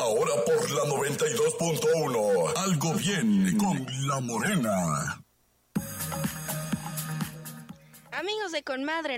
Ahora por la 92.1. Algo bien con La Morena. Amigos de Conmadre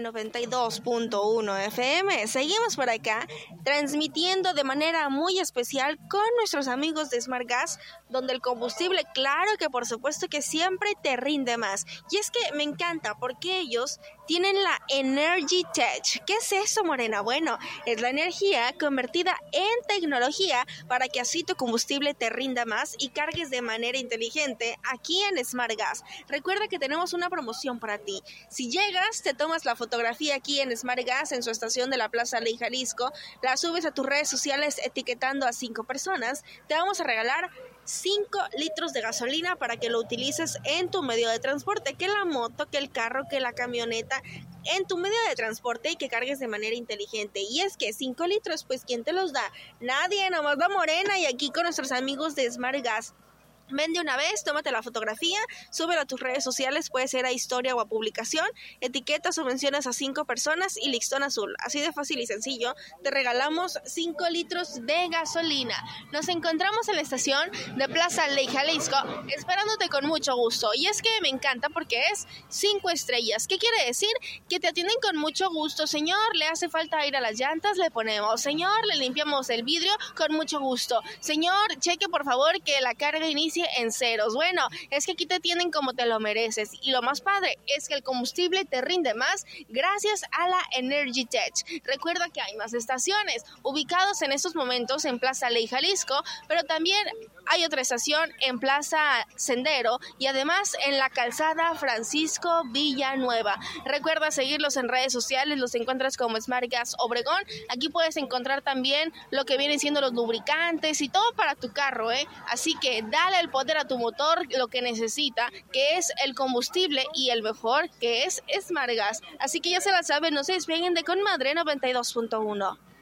92.1 FM, seguimos por acá transmitiendo de manera muy especial con nuestros amigos de Smart Gas, donde el combustible, claro que por supuesto que siempre te rinde más. Y es que me encanta porque ellos tienen la Energy Tech. ¿Qué es eso, Morena? Bueno, es la energía convertida en tecnología para que así tu combustible te rinda más y cargues de manera inteligente aquí en Smart Gas. Recuerda que tenemos una promoción para ti. Si llegas, te tomas la fotografía aquí en Smart Gas en su estación de la Plaza Ley Jalisco, la subes a tus redes sociales etiquetando a 5 personas, te vamos a regalar 5 litros de gasolina para que lo utilices en tu medio de transporte, que la moto, que el carro, que la camioneta, en tu medio de transporte y que cargues de manera inteligente. Y es que 5 litros, pues ¿quién te los da? Nadie, nomás la Morena y aquí con nuestros amigos de Smart Gas. Ven de una vez, tómate la fotografía, súbela a tus redes sociales, puede ser a historia o a publicación, etiquetas o mencionas a 5 personas y listón azul. Así de fácil y sencillo, te regalamos 5 litros de gasolina. Nos encontramos en la estación de Plaza Ley Jalisco, esperándote con mucho gusto. Y es que me encanta porque es 5 estrellas. ¿Qué quiere decir? Que te atienden con mucho gusto. Señor, le hace falta ir a las llantas, le ponemos. Señor, le limpiamos el vidrio con mucho gusto. Señor, cheque por favor que la carga inicie en ceros. Bueno, es que aquí te tienen como te lo mereces y lo más padre es que el combustible te rinde más gracias a la Energy Tech. Recuerda que hay más estaciones ubicados en estos momentos en Plaza Ley Jalisco, pero también hay otra estación en Plaza Sendero y además en la calzada Francisco Villanueva. Recuerda seguirlos en redes sociales, los encuentras como Smart Gas Obregón. Aquí puedes encontrar también lo que vienen siendo los lubricantes y todo para tu carro, Así que dale el poder a tu motor lo que necesita, que es el combustible, y el mejor, que es Smart Gas. Así que ya se la saben, no se despeguen de Conmadre 92.1.